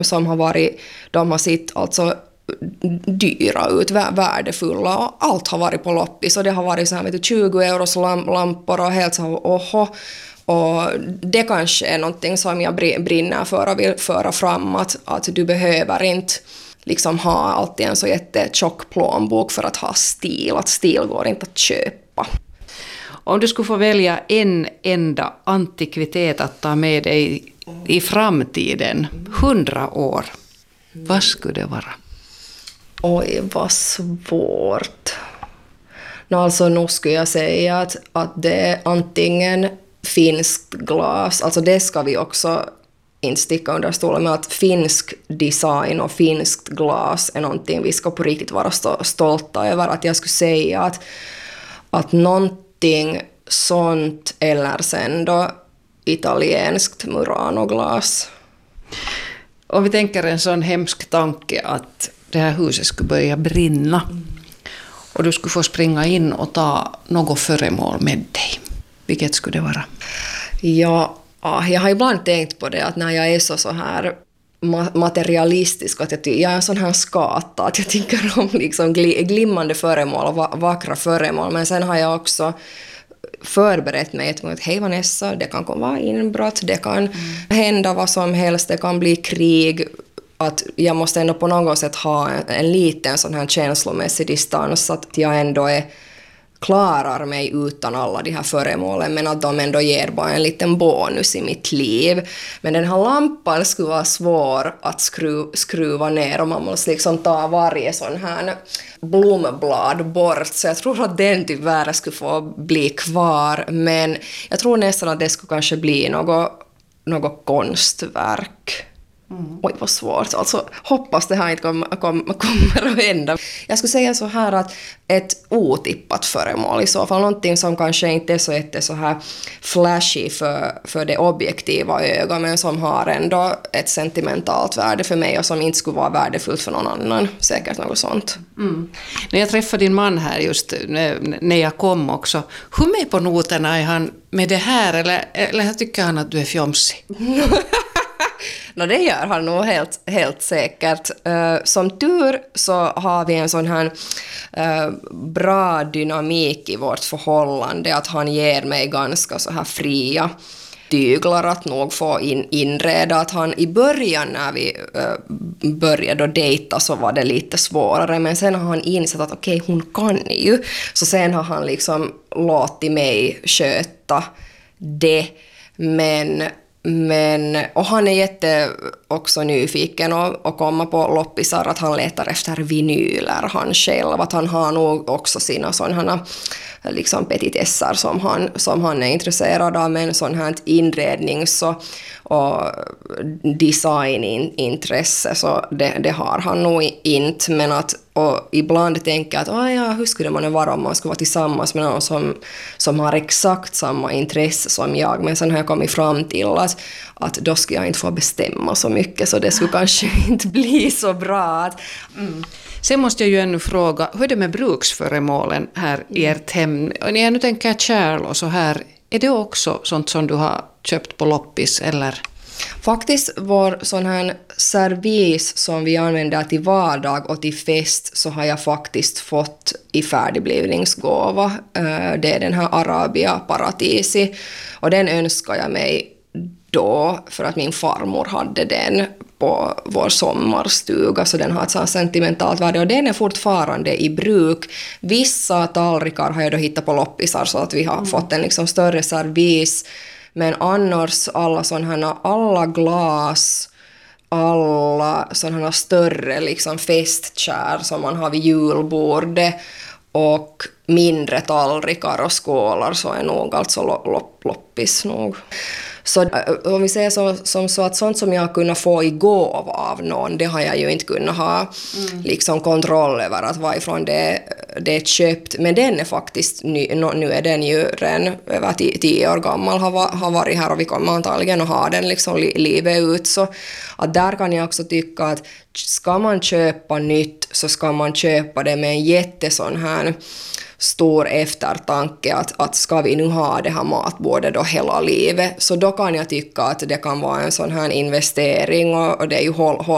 som har varit, de har sitt alltså dyra ut, värdefulla, och allt har varit på loppis, och det har varit så här, vet du, 20 euros lampor och helt så här, oho. Och det kanske är någonting som jag brinner för och vill föra fram, att du behöver inte liksom ha alltid en så jättetjock plånbok för att ha stil, att stil går inte att köpa. Om du skulle få välja en enda antikvitet att ta med dig i framtiden, 100 år, vad skulle det vara? Oj, vad svårt. Alltså nu skulle jag säga att det är antingen finskt glas, alltså det ska vi också inte sticka under stolen med, att finsk design och finskt glas är någonting vi ska på riktigt vara stolta över. Att jag skulle säga att någonting sånt, eller sen då italienskt Murano-glas. Om vi tänker en sån hemsk tanke att det här huset skulle börja brinna och du skulle få springa in och ta något föremål med dig. Vilket skulle det vara? Ja, jag har ibland tänkt på det, att när jag är så här materialistisk, att jag är en sån här skata, att jag tycker om liksom glimmande föremål och vackra föremål, men sen har jag också förberett mig att hej Vanessa, det kan vara inbrott, det kan hända vad som helst, det kan bli krig, att jag måste ändå på något sätt ha en liten sån här känslomässig distans, så att jag ändå klarar mig utan alla de här föremålen, men att de ändå ger bara en liten bonus i mitt liv. Men den här lampan skulle vara svår att skruva ner, och man måste liksom ta varje sån här blomblad bort, så jag tror att den tyvärr skulle få bli kvar, men jag tror nästan att det skulle kanske bli något konstverk. Oj, vad svårt. Alltså, hoppas det här inte kommer att hända. Jag skulle säga så här, att ett otippat föremål i så fall, någonting som kanske inte är så här flashy för det objektiva ögat, men som har ändå ett sentimentalt värde för mig och som inte skulle vara värdefullt för någon annan. Säkert något sånt. När jag träffade din man här just när jag kom också, hur med på noterna är han med det här, eller tycker han att du är fjomsig? Det gör han nog helt säkert. Som tur så har vi en sån här bra dynamik i vårt förhållande, att han ger mig ganska så här fria tyglar att nog få inreda. Att han i början när vi började dejta så var det lite svårare, men sen har han insett att okej, hon kan ju. Så sen har han liksom låtit mig sköta det, och han är också nyfiken och komma på loppisar, att han letar efter vinyler han själv, att han har nog också sina sådana liksom petitesser som han är intresserad av, men sån här inrednings- och designintresse, så det har han nog inte, men och ibland tänker jag att hur skulle man vara om man skulle vara tillsammans med någon som har exakt samma intresse som jag, men sen har jag kommit fram till att då ska jag inte få bestämma så mycket, så det skulle kanske inte bli så bra. Sen måste jag ju ännu fråga, hur är det med bruksföremålen här i ert hem? Och när jag nu tänker kärl och så här, är det också sånt som du har köpt på loppis, eller? Faktiskt vår sån här servis som vi använder till vardag och till fest, så har jag faktiskt fått i färdigblivningsgåva. Det är den här Arabia Paradisi, och den önskar jag mig då för att min farmor hade den på vår sommarstuga, så den har ett sånt sentimentalt värde, och den är fortfarande i bruk. Vissa tallrikar har jag då hittat på loppisar, så att vi har fått en liksom större servis, men annars alla glas, alla sådana större liksom festkär som man har vid julbordet, och mindre tallrikar och skålar, så är nog alltså loppis nog. Så om vi säger så att sånt som jag har kunnat få i gåva av någon, det har jag ju inte kunnat ha liksom kontroll över att varifrån det är köpt. Men den är faktiskt nu är den ju redan över 10 år gammal, har varit här, och vi kommer antagligen att ha den liksom livet ut. Så att där kan jag också tycka att ska man köpa nytt, så ska man köpa det med en jättesån här stor eftertanke, att ska vi nu ha det här matbordet då hela livet, så då kan jag tycka att det kan vara en sån här investering, och det är ju